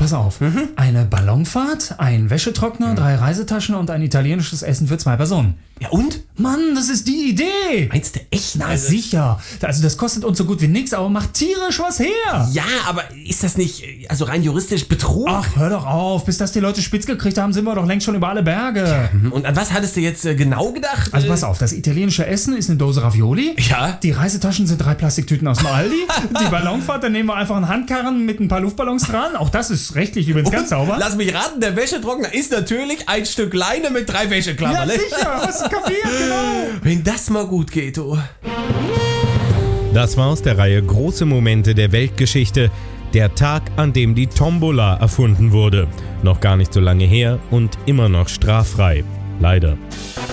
pass auf. Eine Ballonfahrt, ein Wäschetrockner, 3 Reisetaschen und ein italienisches Essen für 2 Personen. Ja und? Mann, das ist die Idee. Meinst du echt? Na sicher. Also das kostet uns so gut wie nichts, aber macht tierisch was her. Ja, aber ist das nicht, also rein juristisch Betrug? Ach, hör doch auf. Bis das die Leute spitz gekriegt haben, sind wir doch längst schon über alle Berge. Und an was hattest du jetzt genau gedacht? Also pass auf, das italienische Essen ist eine Dose Ravioli. Ja. Die Reisetaschen sind 3 Plastiktüten aus dem Aldi. Die Ballonfahrt, dann nehmen wir einfach einen Handkarren mit ein paar Luftballons dran. Auch das ist rechtlich übrigens ganz sauber. Lass mich raten, der Wäschetrockner ist natürlich ein Stück Leine mit 3 Wäscheklammern. Ja, sicher. Hast du kapiert, genau. Wenn das mal gut geht, du. Das war aus der Reihe Große Momente der Weltgeschichte. Der Tag, an dem die Tombola erfunden wurde. Noch gar nicht so lange her und immer noch straffrei. Leider.